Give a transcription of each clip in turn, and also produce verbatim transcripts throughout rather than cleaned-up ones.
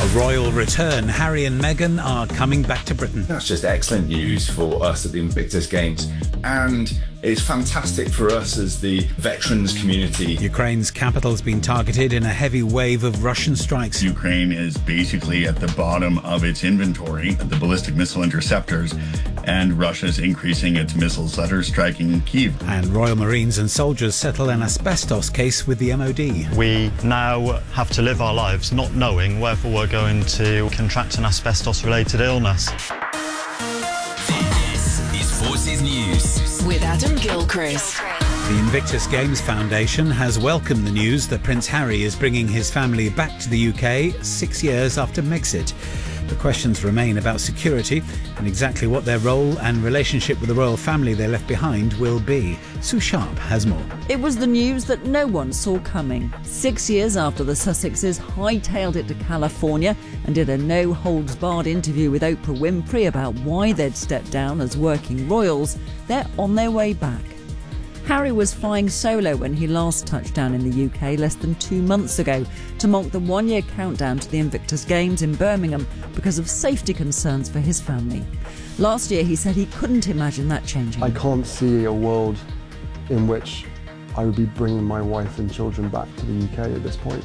Royal return. Harry and Meghan are coming back to Britain. That's just excellent news for us at the Invictus Games, and it's fantastic for us as the veterans community. Ukraine's capital's been targeted in a heavy wave of Russian strikes. Ukraine is basically at the bottom of its inventory, the ballistic missile interceptors, and Russia's increasing its missiles that are striking Kyiv. And Royal Marines and soldiers settle an asbestos case with the M O D. We now have to live our lives not knowing whether we're going to contract an asbestos-related illness. This is Forces News with Adam Gilchrist. The Invictus Games Foundation has welcomed the news that Prince Harry is bringing his family back to the U K six years after Megxit. The questions remain about security and exactly what their role and relationship with the royal family they left behind will be. Sue Sharp has more. It was the news that no one saw coming. Six years after the Sussexes hightailed it to California and did a no-holds-barred interview with Oprah Winfrey about why they'd stepped down as working royals, they're on their way back. Harry was flying solo when he last touched down in the U K less than two months ago to mark the one-year countdown to the Invictus Games in Birmingham because of safety concerns for his family. Last year he said he couldn't imagine that changing. I can't see a world in which I would be bringing my wife and children back to the U K at this point.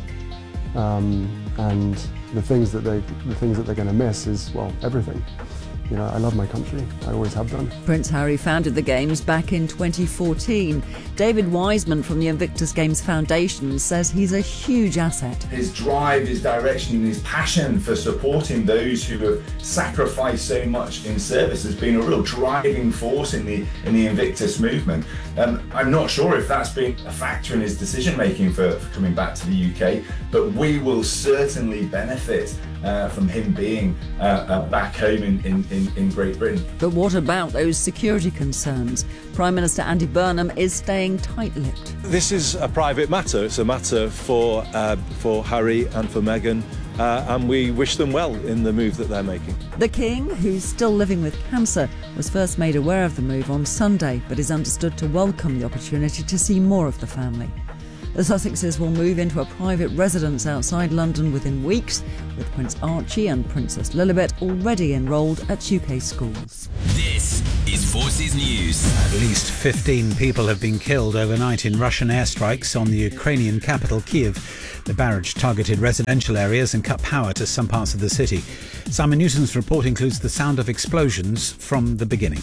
Um, and the things that they, the things that they're going to miss is, well, everything. You know, I love my country. I always have done. Prince Harry founded the Games back in twenty fourteen. David Wiseman from the Invictus Games Foundation says he's a huge asset. His drive, his direction, and his passion for supporting those who have sacrificed so much in service has been a real driving force in the in the Invictus movement. Um, I'm not sure if that's been a factor in his decision making for, for coming back to the U K, but we will certainly benefit uh, from him being uh, uh, back home in, in, in, in Great Britain. But what about those security concerns? Prime Minister Andy Burnham is staying tight-lipped. This is a private matter. It's a matter for uh, for Harry and for Meghan, uh, and we wish them well in the move that they're making. The King, who's still living with cancer, was first made aware of the move on Sunday, but is understood to welcome the opportunity to see more of the family. The Sussexes will move into a private residence outside London within weeks, with Prince Archie and Princess Lilibet already enrolled at U K schools. This is Forces News. At least fifteen people have been killed overnight in Russian airstrikes on the Ukrainian capital, Kyiv. The barrage targeted residential areas and cut power to some parts of the city. Simon Newton's report includes the sound of explosions from the beginning.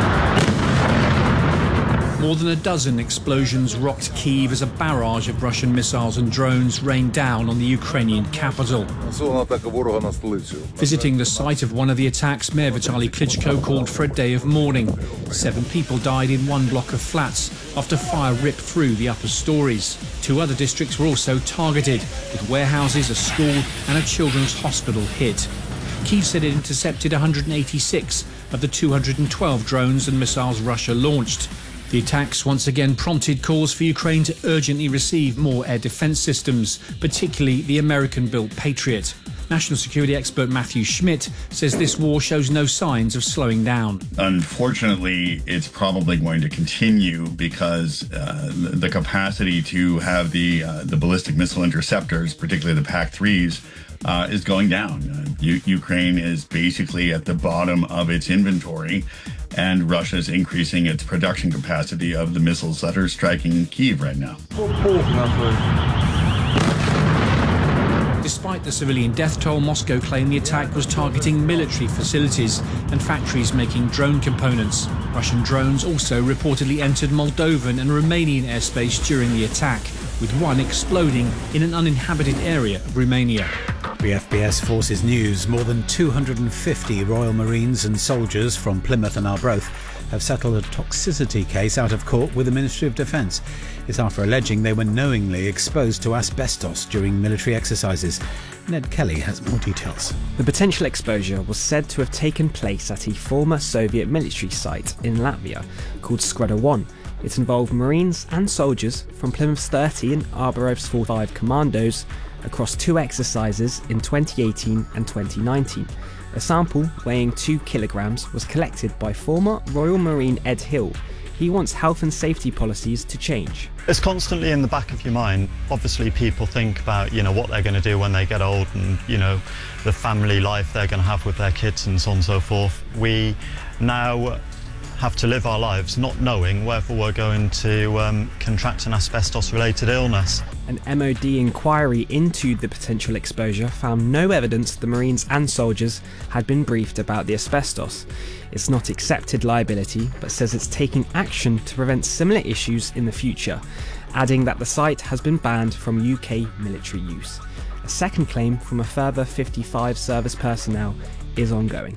More than a dozen explosions rocked Kyiv as a barrage of Russian missiles and drones rained down on the Ukrainian capital. Visiting the site of one of the attacks, Mayor Vitaly Klitschko called for a day of mourning. Seven people died in one block of flats after fire ripped through the upper stories. Two other districts were also targeted, with warehouses, a school and a children's hospital hit. Kyiv said it intercepted one hundred eighty-six of the two hundred twelve drones and missiles Russia launched. The attacks once again prompted calls for Ukraine to urgently receive more air defence systems, particularly the American-built Patriot. National security expert Matthew Schmidt says this war shows no signs of slowing down. Unfortunately, it's probably going to continue because uh, the capacity to have the uh, the ballistic missile interceptors, particularly the P A C threes, uh, is going down. Uh, U- Ukraine is basically at the bottom of its inventory, and Russia is increasing its production capacity of the missiles that are striking Kyiv right now. Despite the civilian death toll, Moscow claimed the attack was targeting military facilities and factories making drone components. Russian drones also reportedly entered Moldovan and Romanian airspace during the attack, with one exploding in an uninhabited area of Romania. The F B S Forces News. More than two hundred fifty Royal Marines and soldiers from Plymouth and Arbroath have settled a toxicity case out of court with the Ministry of Defence. It's after alleging they were knowingly exposed to asbestos during military exercises. Ned Kelly has more details. The potential exposure was said to have taken place at a former Soviet military site in Latvia called Skruder one. It involved Marines and soldiers from Plymouth's thirty and Arbroath's forty-five commandos across two exercises in twenty eighteen and twenty nineteen. A sample weighing two kilograms was collected by former Royal Marine Ed Hill. he wants health and safety policies to change. It's constantly in the back of your mind. Obviously, people think about, you know, what they're going to do when they get old and, you know, the family life they're going to have with their kids and so on and so forth. We now have to live our lives not knowing whether we're going to um, contract an asbestos-related illness. An M O D inquiry into the potential exposure found no evidence the Marines and soldiers had been briefed about the asbestos. It's not accepted liability, but says it's taking action to prevent similar issues in the future, adding that the site has been banned from U K military use. A second claim from a further fifty-five service personnel is ongoing.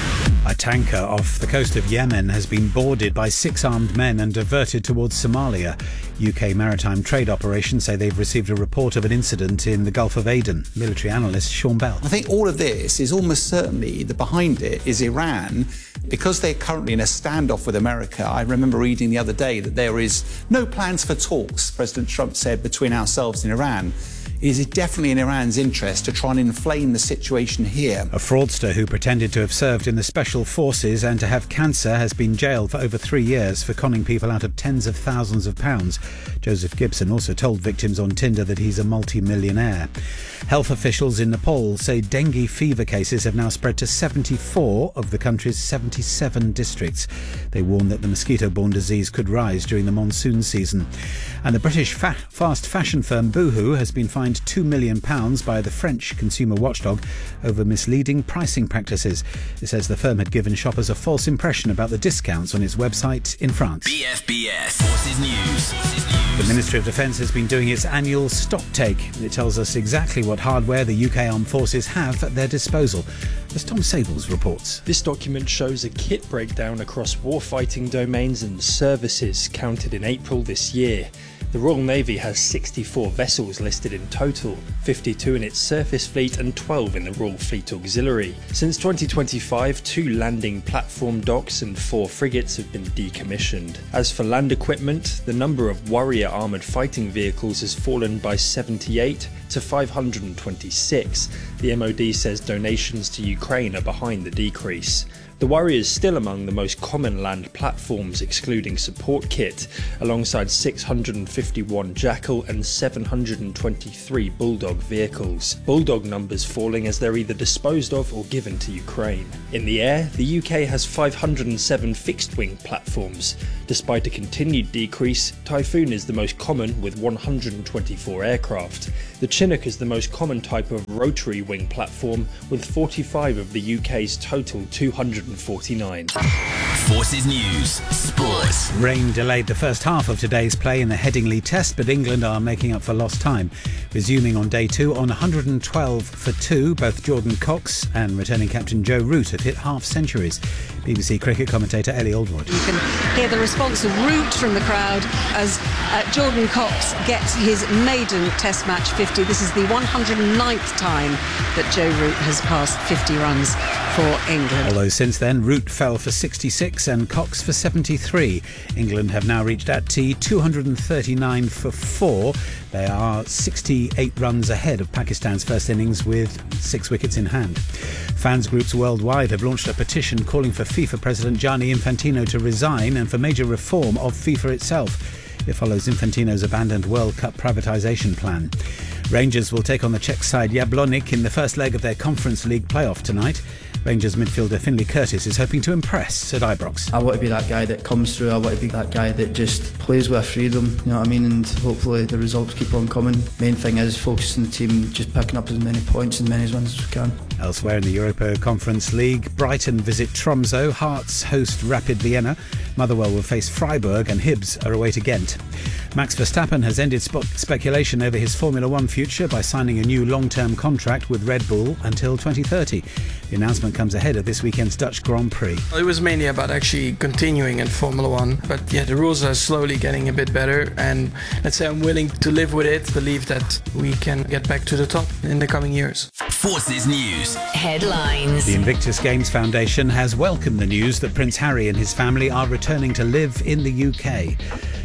A tanker off the coast of Yemen has been boarded by six armed men and diverted towards Somalia. U K maritime trade operations say they've received a report of an incident in the Gulf of Aden. Military analyst Sean Bell. I think all of this is almost certainly, the behind it is Iran. Because they're currently in a standoff with America, I remember reading the other day that there is no plans for talks, President Trump said, between ourselves and Iran. It is definitely in Iran's interest to try and inflame the situation here. A fraudster who pretended to have served in the special forces and to have cancer has been jailed for over three years for conning people out of tens of thousands of pounds. Joseph Gibson also told victims on Tinder that he's a multi-millionaire. Health officials in Nepal say dengue fever cases have now spread to seventy-four of the country's seventy-seven districts. They warn that the mosquito-borne disease could rise during the monsoon season. And the British fa- fast fashion firm Boohoo has been fined two million pounds by the French consumer watchdog over misleading pricing practices. It says the firm had given shoppers a false impression about the discounts on its website in France. B F B S Forces News. The Ministry of Defence has been doing its annual stock take. It tells us exactly what hardware the U K Armed Forces have at their disposal, as Tom Sables reports. This document shows a kit breakdown across warfighting domains and services counted in April this year. The Royal Navy has sixty-four vessels listed in total, fifty-two in its surface fleet and twelve in the Royal Fleet Auxiliary. Since twenty twenty-five, two landing platform docks and four frigates have been decommissioned. As for land equipment, the number of Warrior armoured fighting vehicles has fallen by seventy-eight to five hundred twenty-six. The M O D says donations to Ukraine are behind the decrease. The Warrior is still among the most common land platforms, excluding support kit, alongside six hundred fifty-one Jackal and seven hundred twenty-three Bulldog vehicles. Bulldog numbers falling as they're either disposed of or given to Ukraine. In the air, the U K has five hundred seven fixed-wing platforms. Despite a continued decrease, Typhoon is the most common with one hundred twenty-four aircraft. The Chinook is the most common type of rotary wing platform with forty-five of the U K's total two hundred forty-nine. Forces News. Sports. Rain delayed the first half of today's play in the Headingley Test, but England are making up for lost time. Resuming on day two on one hundred twelve for two, both Jordan Cox and returning captain Joe Root have hit half centuries. B B C cricket commentator Ellie Oldwood. You can hear the response of Root from the crowd as uh, Jordan Cox gets his maiden Test match fifty. This is the one hundred ninth time that Joe Root has passed fifty runs for England. Although since then, Root fell for sixty-six and Cox for seventy-three. England have now reached at tea two hundred thirty-nine for four. They are sixty-eight runs ahead of Pakistan's first innings with six wickets in hand. Fans groups worldwide have launched a petition calling for FIFA President Gianni Infantino to resign and for major reform of FIFA itself. It follows Infantino's abandoned World Cup privatisation plan. Rangers will take on the Czech side Jablonec in the first leg of their Conference League playoff tonight. Rangers midfielder Finlay Curtis is hoping to impress at Ibrox. I want to be that guy that comes through. I want to be that guy that just plays with freedom, you know what I mean, and hopefully the results keep on coming. Main thing is focusing the team, just picking up as many points and many wins as we can. Elsewhere in the Europa Conference League, Brighton visit Tromsø, Hearts host Rapid Vienna, Motherwell will face Freiburg and Hibs are away to Ghent. Max Verstappen has ended spe- speculation over his Formula One future by signing a new long-term contract with Red Bull until twenty thirty. The announcement comes ahead of this weekend's Dutch Grand Prix. It was mainly about actually continuing in Formula One, but yeah, the rules are slowly getting a bit better, and let's say I'm willing to live with it, believe that we can get back to the top in the coming years. Forces News. Headlines. The Invictus Games Foundation has welcomed the news that Prince Harry and his family are returning to live in the U K.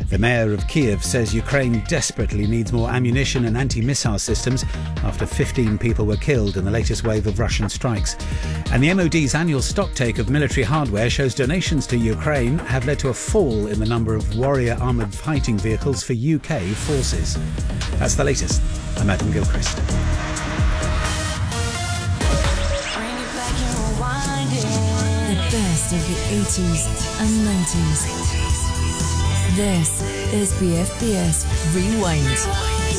The mayor of Kiev says Ukraine desperately needs more ammunition and anti-missile systems after fifteen people were killed in the latest wave of Russian strikes. And the M O D's annual stocktake of military hardware shows donations to Ukraine have led to a fall in the number of Warrior armoured fighting vehicles for U K forces. That's the latest. I'm Adam Gilchrist. The best of the eighties and nineties. This is B F B S Rewind.